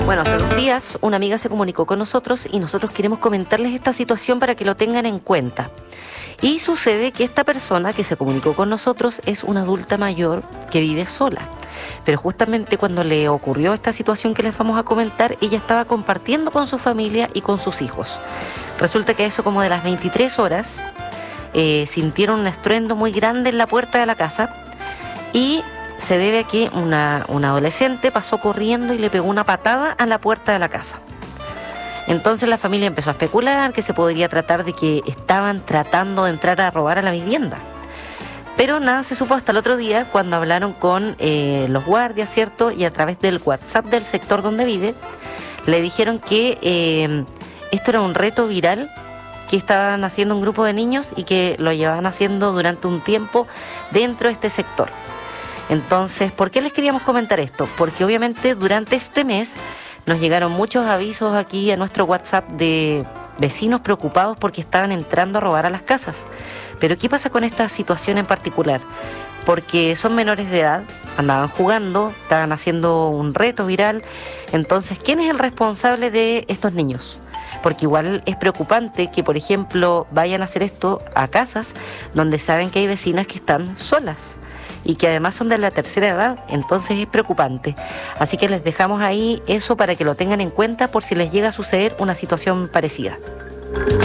Bueno, hace 2 días una amiga se comunicó con nosotros y nosotros queremos comentarles esta situación para que lo tengan en cuenta. Y sucede que esta persona que se comunicó con nosotros es una adulta mayor que vive sola. Pero justamente cuando le ocurrió esta situación que les vamos a comentar, ella estaba compartiendo con su familia y con sus hijos. Resulta que a eso como de las 23 horas sintieron un estruendo muy grande en la puerta de la casa y se debe a que una adolescente pasó corriendo y le pegó una patada a la puerta de la casa. Entonces la familia empezó a especular que se podría tratar de que estaban tratando de entrar a robar a la vivienda. Pero nada se supo hasta el otro día cuando hablaron con los guardias, ¿cierto? Y a través del WhatsApp del sector donde vive, le dijeron que esto era un reto viral que estaban haciendo un grupo de niños y que lo llevaban haciendo durante un tiempo dentro de este sector. Entonces, ¿por qué les queríamos comentar esto? Porque obviamente durante este mes nos llegaron muchos avisos aquí a nuestro WhatsApp de vecinos preocupados porque estaban entrando a robar a las casas. Pero ¿qué pasa con esta situación en particular? Porque son menores de edad, andaban jugando, estaban haciendo un reto viral. Entonces, ¿quién es el responsable de estos niños? Porque igual es preocupante que, por ejemplo, vayan a hacer esto a casas donde saben que hay vecinas que están solas y que además son de la tercera edad, entonces es preocupante. Así que les dejamos ahí eso para que lo tengan en cuenta por si les llega a suceder una situación parecida.